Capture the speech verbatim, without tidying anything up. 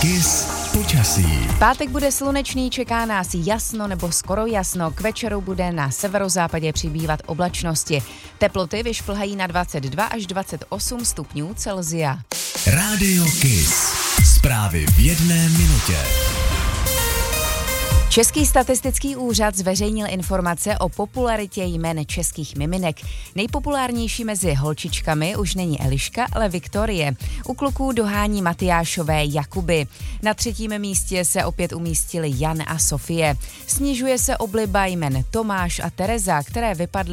Kiss počasí. V pátek bude slunečný, čeká nás jasno nebo skoro jasno. K večeru bude na severozápadě přibývat oblačnosti. Teploty vyšplhají na dvacet dva až dvacet osm stupňů Celsia. Rádio Kiss. Zprávy v jedné minutě. Český statistický úřad zveřejnil informace o popularitě jmen českých miminek. Nejpopulárnější mezi holčičkami už není Eliška, ale Viktorie. U kluků dohání Matyášové Jakuby. Na třetím místě se opět umístili Jan a Sofie. Snižuje se obliba jmen Tomáš a Tereza, které vypadly